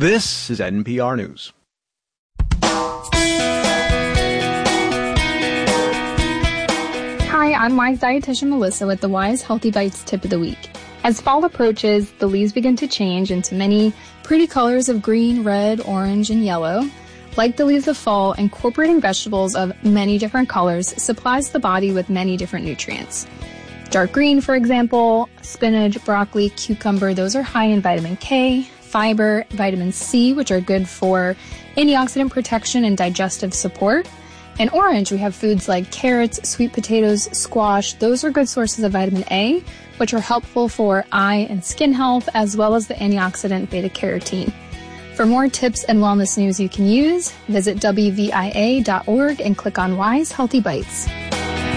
This is NPR News. Hi, I'm Wise dietitian Melissa with the Wise Healthy Bites Tip of the Week. As fall approaches, the leaves begin to change into many pretty colors of green, red, orange, and yellow. Like the leaves of fall, incorporating vegetables of many different colors supplies the body with many different nutrients. Dark green, for example, spinach, broccoli, cucumber, those are high in vitamin K, fiber, vitamin C, which are good for antioxidant protection and digestive support. In orange, we have foods like carrots, sweet potatoes, squash. Those are good sources of vitamin A, which are helpful for eye and skin health, as well as the antioxidant beta-carotene. For more tips and wellness news you can use, visit WVIA.org and click on Wise Healthy Bites.